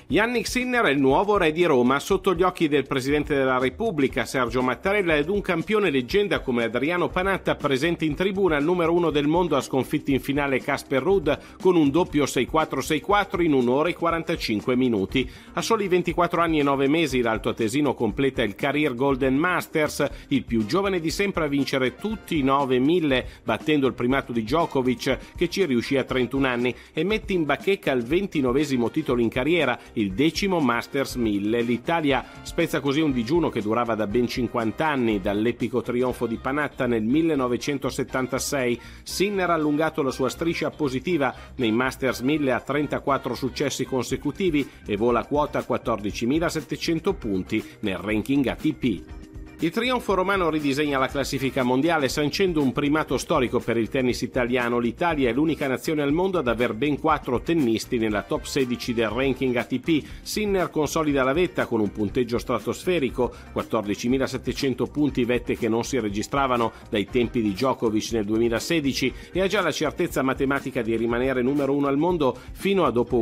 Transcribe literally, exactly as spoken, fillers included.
Jannik Sinner è il nuovo re di Roma, sotto gli occhi del Presidente della Repubblica, Sergio Mattarella, ed un campione leggenda come Adriano Panatta, presente in tribuna. Il numero uno del mondo ha sconfitto in finale Casper Ruud con un doppio sei quattro sei quattro in un'ora e quarantacinque minuti. A soli ventiquattro anni e nove mesi l'altoatesino completa il Career Golden Masters, il più giovane di sempre a vincere tutti i nove mille, battendo il primato di Djokovic, che ci riuscì a trentuno anni, e mette in bacheca il ventinovesimo titolo in carriera, il decimo Masters mille. L'Italia spezza così un digiuno che durava da ben cinquanta anni, dall'epico trionfo di Panatta nel millenovecentosettantasei. Sinner ha allungato la sua striscia positiva nei Masters mille a trentaquattro successi consecutivi e vola quota quattordicimilasettecento punti nel ranking A T P. Il trionfo romano ridisegna la classifica mondiale, sancendo un primato storico per il tennis italiano. L'Italia è l'unica nazione al mondo ad aver ben quattro tennisti nella top sedici del ranking A T P. Sinner consolida la vetta con un punteggio stratosferico, quattordicimilasettecento punti, vette che non si registravano dai tempi di Djokovic nel duemilasedici, e ha già la certezza matematica di rimanere numero uno al mondo fino a dopo